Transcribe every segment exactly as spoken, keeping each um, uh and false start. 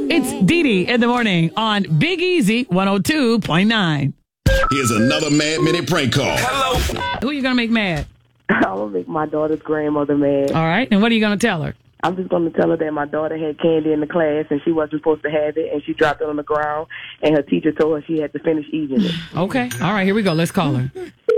It's Dee Dee in the morning on Big Easy one oh two point nine. Here's another Mad Minute prank call. Hello. Who are you going to make mad? I'm going to make my daughter's grandmother mad. All right. And what are you going to tell her? I'm just going to tell her that my daughter had candy in the class and she wasn't supposed to have it, and she dropped it on the ground, and her teacher told her she had to finish eating it. Okay. All right. Here we go. Let's call her.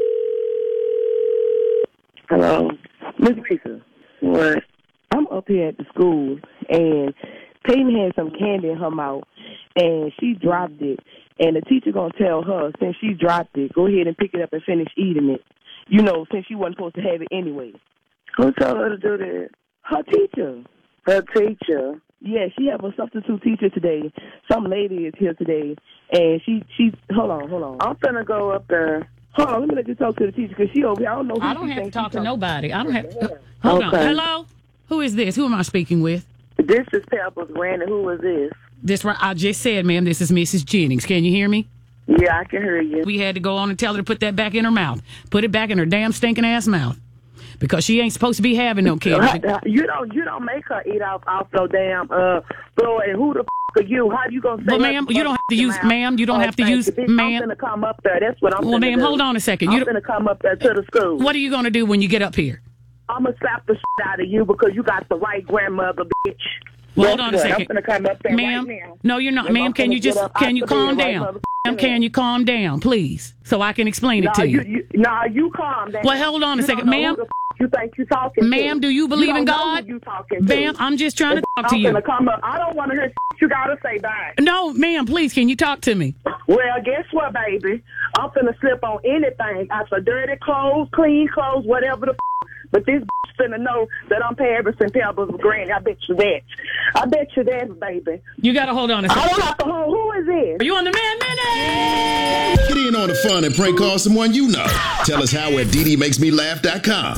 Hello. Miss Lisa. What? I'm up here at the school, and Peyton had some candy in her mouth, and she dropped it. And the teacher going to tell her, since she dropped it, go ahead and pick it up and finish eating it. You know, since she wasn't supposed to have it anyway. Who told her to do that? Her teacher. Her teacher? Yeah, she have a substitute teacher today. Some lady is here today, and she, she hold on, hold on. I'm finna go up there. Hold on, let me let you talk to the teacher, because she over here. I don't know who I don't she have to thinks talk to talking. nobody. I don't have to. Hold Okay. on. Hello? Who is this? Who am I speaking with? This is Pebbles Granny. Who is this? This right. I just said, ma'am, this is Missus Jennings. Can you hear me? Yeah, I can hear you. We had to go on and tell her to put that back in her mouth. Put it back in her damn stinking ass mouth. Because she ain't supposed to be having no candy. You don't you don't make her eat off off no damn uh floor, and who the f are you? How you gonna say Well, ma'am, you don't have to use, ma'am, you don't have to use, ma'am. I'm gonna come up there. That's what I'm Well, finna ma'am, do. hold on a second. I'm You gonna come up there to the school. What are you going to do when you get up here? I'm gonna slap the shit out of you because you got the right grandmother, bitch. Well, That's hold on a what. second. I'm gonna come up there Ma'am, right now. no, you're not. And Ma'am, I'm can you finna get just, up can you out the calm bed right down? mother- Ma'am, can you calm down, please, so I can explain it Nah, to you? you, you, nah, you calm down. Well, hold on a You second. don't know Ma'am? who the f- you think you talking Ma'am, to. do you believe you in don't know God? who you talking to. Ma'am, I'm just trying to talk to I'm you. gonna come up. I don't want to hear you gotta say bye. No, ma'am, please, can you talk to me? Well, guess what, baby? I'm finna slip on anything. After dirty clothes, clean clothes, whatever the f- but this bitch finna know that I'm Paris and Pebbles Granny. I bet you that. I bet you that, baby. You got to hold on a I second. don't have to hold. Who is this? Are you on the Man Minute? Get in on the fun and prank call someone you know. Tell us how at D D makes me laugh dot com.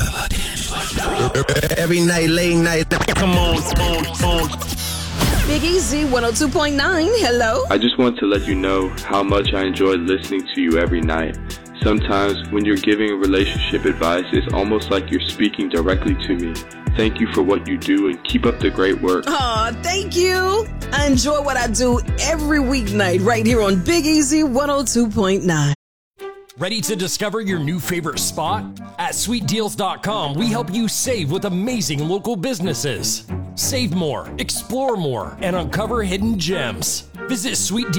Every night, late night. Come on, come on, come on. Big Easy one oh two point nine. Hello. I just want to let you know how much I enjoy listening to you every night. Sometimes when you're giving relationship advice, it's almost like you're speaking directly to me. Thank you for what you do and keep up the great work. Aw, thank you. I enjoy what I do every weeknight right here on Big Easy one oh two point nine. Ready to discover your new favorite spot? At sweet deals dot com, we help you save with amazing local businesses. Save more, explore more, and uncover hidden gems. Visit Sweet